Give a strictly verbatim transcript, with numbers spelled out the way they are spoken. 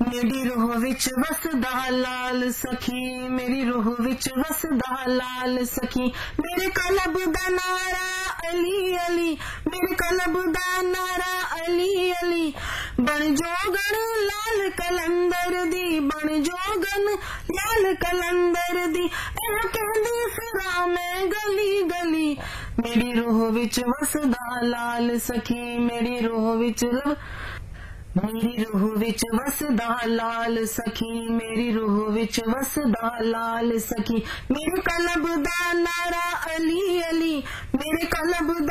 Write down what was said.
मेरी रूह विच वसदा लाल सखी, मेरी रूह विच वसदा लाल सखी। मेरे कलब दा नारा अली अली, मेरे कलब दा नारा अली अली। बन जोगन लाल कलंदर दी, बन जोगन लाल कलंदर दी। एह कहंदी फिरा मैं गली गली, मेरी रूह विच वसदा लाल सखी, मेरी रूह विच मेरी रूह विच वसदा लाल सखी, मेरी रूह विच वसदा लाल सखी। मेरे कलब दा नारा अली अली, मेरे कलब दा